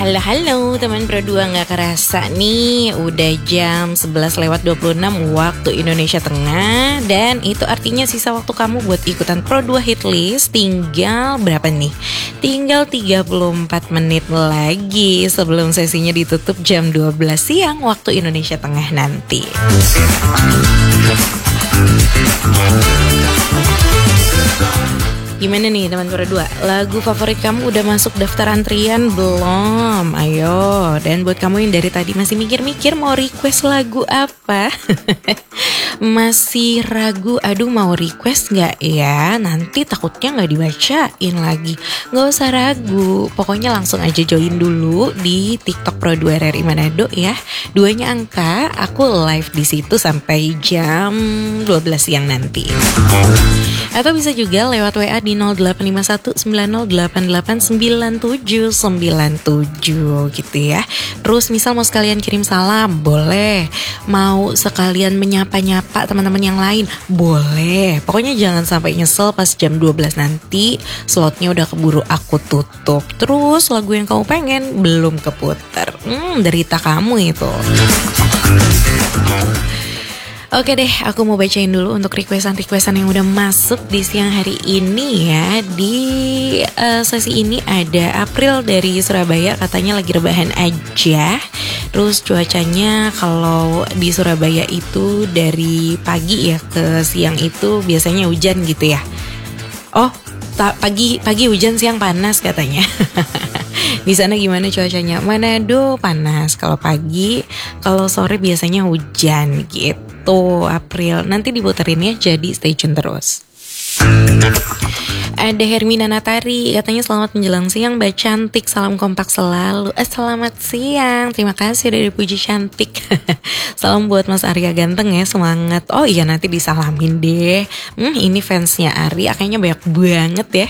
Halo teman Pro 2, gak kerasa nih udah jam 11:26 waktu Indonesia Tengah. Dan itu artinya sisa waktu kamu buat ikutan Pro 2 Hitlist tinggal berapa nih? Tinggal 34 menit lagi sebelum sesinya ditutup jam 12 siang waktu Indonesia Tengah nanti. Gimana nih teman Pro 2? Lagu favorit kamu udah masuk daftar antrian belum? Ayo, dan buat kamu yang dari tadi masih mikir-mikir mau request lagu apa? Masih ragu, aduh mau request gak ya? Nanti takutnya gak dibacain lagi. Gak usah ragu, pokoknya langsung aja join dulu di TikTok Pro 2 RRI Manado ya. 2-nya angka, aku live di situ sampai jam 12 siang nanti. Atau bisa juga lewat WA di 085190889797 gitu ya. Terus misal mau sekalian kirim salam, boleh. Mau sekalian menyapa-nyapa teman-teman yang lain, boleh. Pokoknya jangan sampai nyesel pas jam 12 nanti slotnya udah keburu aku tutup. Terus lagu yang kamu pengen belum keputar. Derita kamu itu. Oke deh, aku mau bacain dulu untuk requestan yang udah masuk di siang hari ini ya. Di sesi ini ada April dari Surabaya, katanya lagi rebahan aja. Terus cuacanya kalau di Surabaya itu dari pagi ya ke siang itu biasanya hujan gitu ya. Oh, pagi hujan, siang panas katanya. Di sana gimana cuacanya? Manado panas kalau pagi, kalau sore biasanya hujan gitu. April, nanti diputerin ya, jadi stay tune terus. Ada Hermina Natari, katanya selamat menjelang siang Mbak Cantik, salam kompak selalu. Selamat siang, terima kasih dari Puji Cantik. Salam buat Mas Arya ganteng ya, semangat. Oh iya, nanti disalamin deh. Ini fansnya Arya kayaknya banyak banget ya.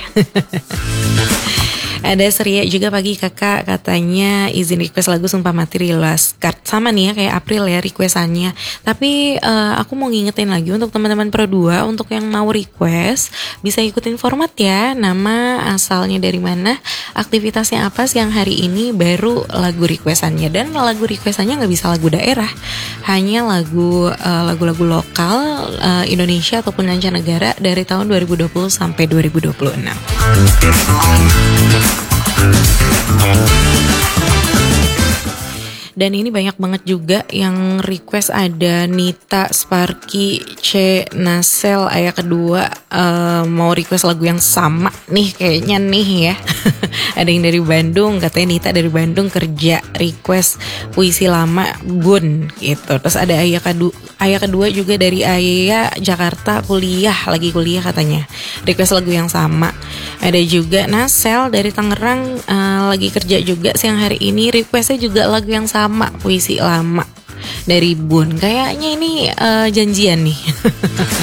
Ada Seria juga pagi kakak, katanya izin request lagu Sumpah Mati Rilas Card. Sama nih ya kayak April ya requestannya. Tapi aku mau ngingetin lagi untuk teman-teman Pro 2, untuk yang mau request bisa ikutin format ya. Nama, asalnya dari mana, aktivitasnya apa siang hari ini, baru lagu requestannya. Dan lagu requestannya gak bisa lagu daerah, hanya lagu-lagu lokal Indonesia ataupun mancanegara dari tahun 2020 sampai 2026. Dan ini banyak banget juga yang request. Ada Nita, Sparky, C, Nasel, Ayah kedua mau request lagu yang sama nih kayaknya nih ya. Ada yang dari Bandung, katanya Nita dari Bandung kerja request puisi lama Bun gitu. Terus ada Ayah kedua juga dari Ayah Jakarta, lagi kuliah katanya, request lagu yang sama. Ada juga Nasel dari Tangerang, lagi kerja juga siang hari ini, requestnya juga lagu yang sama, puisi lama dari Bun. Kayaknya ini janjian nih.